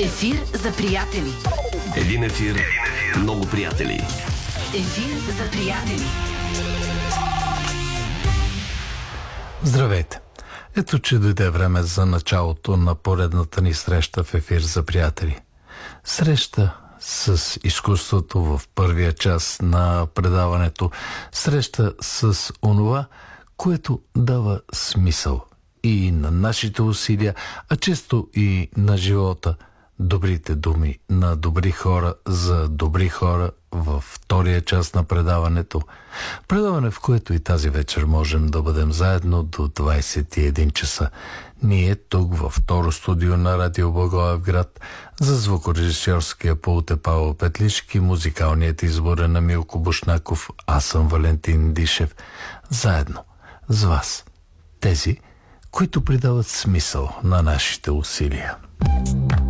Ефир за приятели. Един ефир, много приятели. Ефир за приятели. Здравейте! Ето, че дойде време за началото на поредната ни среща в ефир за приятели. Среща с изкуството в първия час на предаването. Среща с онова, което дава смисъл и на нашите усилия, а често и на живота. Добрите думи на добри хора за добри хора във втория час на предаването. Предаване, в което и тази вечер можем да бъдем заедно до 21 часа. Ние тук във второ студио на Радио Благоевград. За звукорежисьорския пулт е Павел Петлишки, музикалният избор е на Милко Бушнаков, аз съм Валентин Дишев. Заедно с вас, тези, които придават смисъл на нашите усилия.